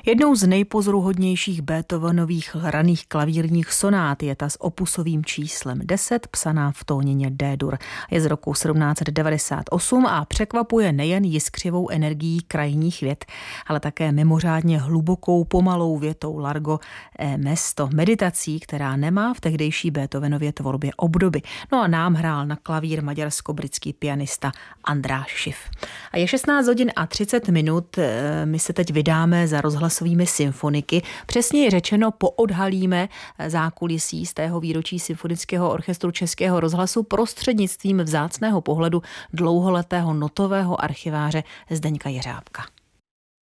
Jednou z nejpozoruhodnějších Beethovenových hraných klavírních sonát je ta s opusovým číslem 10, psaná v tónině D-dur. Je z roku 1798 a překvapuje nejen jiskřivou energií krajních vět, ale také mimořádně hlubokou pomalou větou largo mesto, meditací, která nemá v tehdejší Beethovenově tvorbě obdoby. No a nám hrál na klavír maďarsko-britský pianista András Schiff. A je 16 hodin a 30 minut, my se teď vydáme za rozhlasovými symfoniky. Přesněji řečeno poodhalíme zákulisí z tého výročí Symfonického orchestru Českého rozhlasu prostřednictvím vzácného pohledu dlouholetého notového archiváře Zdeňka Jeřábka.